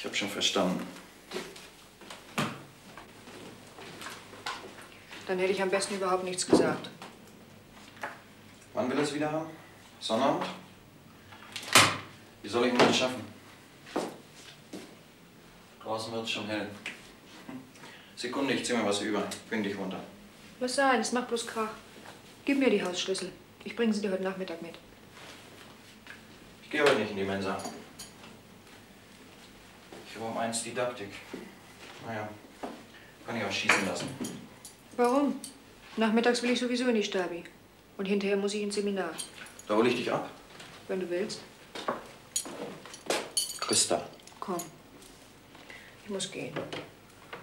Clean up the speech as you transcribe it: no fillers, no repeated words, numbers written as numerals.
Ich habe schon verstanden. Dann hätte ich am besten überhaupt nichts gesagt. Wann will er es wieder haben? Sonnabend? Wie soll ich ihn das schaffen? Draußen wird es schon hell. Sekunde, ich zieh mir was über. Bring dich runter. Lass sein, es macht bloß Krach. Gib mir die Hausschlüssel. Ich bringe sie dir heute Nachmittag mit. Ich gehe heute nicht in die Mensa. Ich habe um 1 Didaktik. Naja, kann ich auch schießen lassen. Warum? Nachmittags will ich sowieso in die Stabi. Und hinterher muss ich ins Seminar. Da hole ich dich ab. Wenn du willst. Christa. Komm. Ich muss gehen.